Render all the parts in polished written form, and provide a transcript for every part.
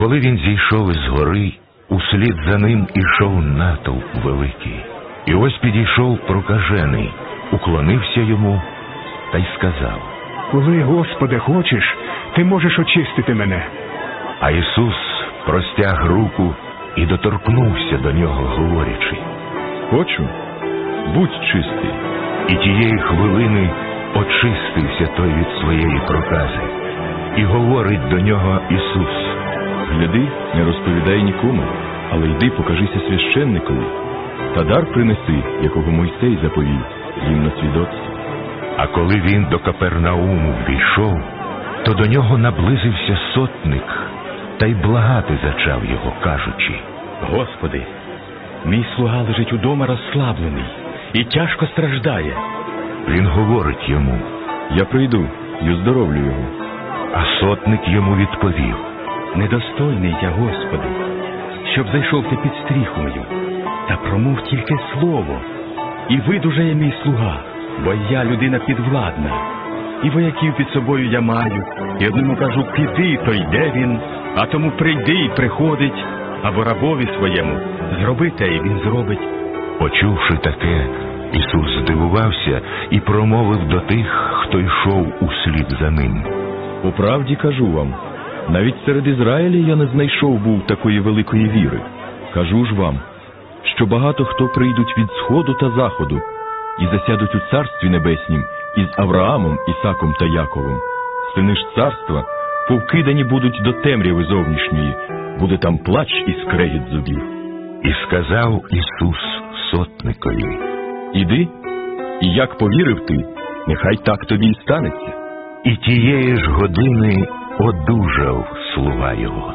Коли він зійшов із гори, услід за ним ішов натовп великий. І ось підійшов прокажений, уклонився йому та й сказав: «Коли, Господи, хочеш, ти можеш очистити мене». А Ісус простяг руку і доторкнувся до нього, говорячи: «Хочу, будь чистий». І тієї хвилини очистився той від своєї прокази. І говорить до нього Ісус: «Гляди, не розповідай нікому, але йди покажися священникові, та дар принеси, якого Мойсей заповів їм на свідоцтво». А коли він до Капернауму ввійшов, то до нього наблизився сотник, та й благати зачав його, кажучи: «Господи, мій слуга лежить удома розслаблений і тяжко страждає». Він говорить йому: «Я прийду і оздоровлю його». А сотник йому відповів: «Недостойний я, Господи, щоб зайшов ти під стріху мою, та промов тільки слово, і видужає мій слуга, бо я людина підвладна, і вояків під собою я маю, і одному кажу: піди, то йде він, а тому прийди і приходить, або рабові своєму зроби те, і він зробить». Почувши таке, Ісус здивувався і промовив до тих, хто йшов услід за ним: «По правді кажу вам, навіть серед Ізраїлі я не знайшов був такої великої віри. Кажу ж вам, що багато хто прийдуть від сходу та заходу і засядуть у Царстві Небеснім із Авраамом, Ісаком та Яковом. Сини ж царства повкидані будуть до темряви зовнішньої, буде там плач і скрегіт зубів». І сказав Ісус сотникові: «Іди, і як повірив ти, нехай так тобі й станеться». І тієї ж години одужав слуга його.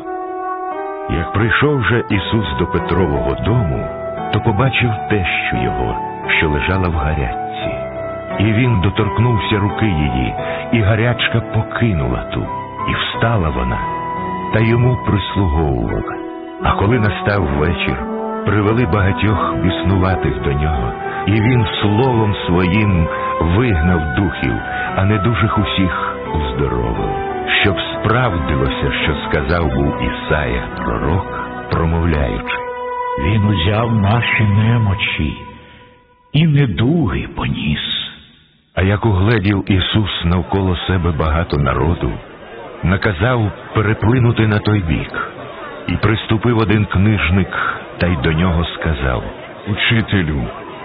Як прийшов же Ісус до Петрового дому, то побачив тещу його, що лежала в гарячці. І він доторкнувся руки її, і гарячка покинула ту, і встала вона, та йому прислуговувала. А коли настав вечір, привели багатьох біснуватих до нього, і він словом своїм вигнав духів, а недужих усіх уздоровив, щоб справдилося, що сказав був Ісая пророк, промовляючи: «Він узяв наші немочі і недуги поніс». А як угледів Ісус навколо себе багато народу, наказав переплинути на той бік. І приступив один книжник, та й до нього сказав: «Учителю,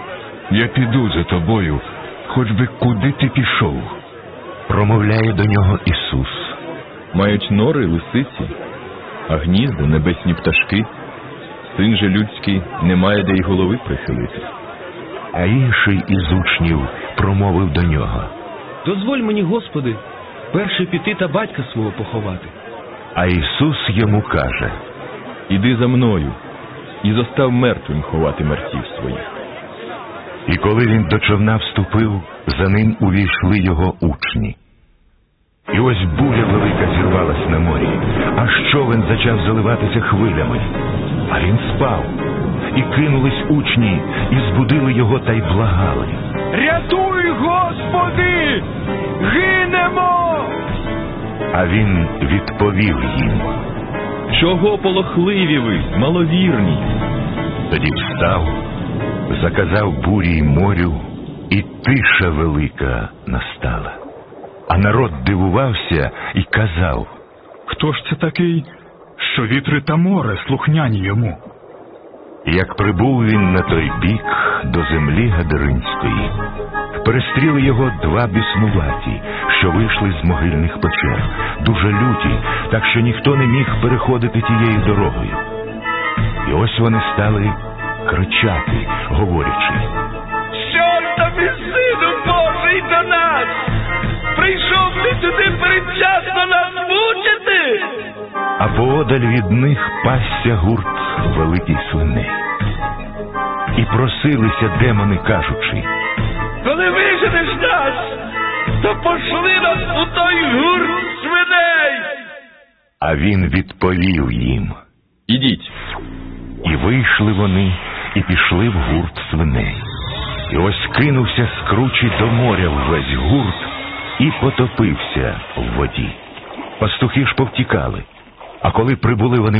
я піду за тобою, хоч би куди ти пішов». Промовляє до нього Ісус: «Мають нори лисиці, а гнізда небесні пташки, син же людський не має де й голови прихилити». А інший із учнів промовив до нього: «Дозволь мені, Господи, перше піти та батька свого поховати». А Ісус йому каже: «Іди за мною, і зостав мертвим ховати мерців своїх». І коли він до човна вступив, за ним увійшли його учні. І ось буря велика зірвалась на морі, аж човен зачав заливатися хвилями. А він спав. І кинулись учні, і збудили його та й благали: «Рятуй, Господи! Гинемо!» А він відповів їм: «Чого полохливі ви, маловірні?» Тоді встав, заказав бурі й морю, і тиша велика настала. А народ дивувався і казав: «Хто ж це такий, що вітри та море слухняні йому?» І як прибув він на той бік до землі Гадаринської, перестріли його два біснуваті, що вийшли з могильних печер, дуже люті, так що ніхто не міг переходити тією дорогою. І ось вони стали кричати, говорячи: «Що тобі, Сину Божий, до нас? Прийшов ти сюди передчасно нас мучити?» А поодаль від них пасся гурт великий свиней. І просилися демони, кажучи: «Коли виженеш нас, то пошли нас у той гурт свиней!» А він відповів їм: «Ідіть». І вийшли вони, і пішли в гурт свиней. І ось кинувся з кручі до моря ввесь гурт, і потопився в воді. Пастухи ж повтікали. А коли прибули вони